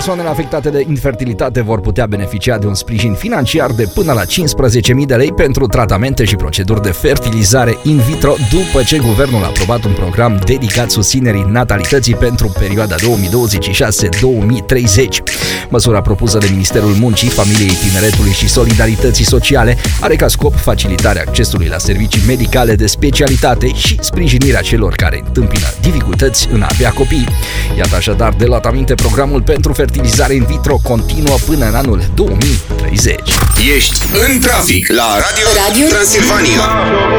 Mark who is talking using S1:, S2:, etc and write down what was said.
S1: Persoanele afectate de infertilitate vor putea beneficia de un sprijin financiar de până la 15.000 de lei pentru tratamente și proceduri de fertilizare in vitro după ce guvernul a aprobat un program dedicat susținerii natalității pentru perioada 2026-2030. Măsura propusă de Ministerul Muncii, Familiei, Tineretului și Solidarității Sociale are ca scop facilitarea accesului la servicii medicale de specialitate și sprijinirea celor care întâmpină dificultăți în a avea copii. Iată așadar de luat aminte, programul pentru fertilizare in vitro continuă până în anul 2030.
S2: Ești în trafic la Radio Transilvania.